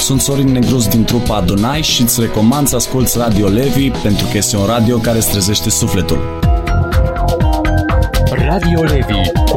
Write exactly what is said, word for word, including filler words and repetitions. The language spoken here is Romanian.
Sunt Sorin Negruz din trupa Adunai și îți recomand să asculți Radio Levi pentru că este un radio care îți trezește sufletul. Radio Levi.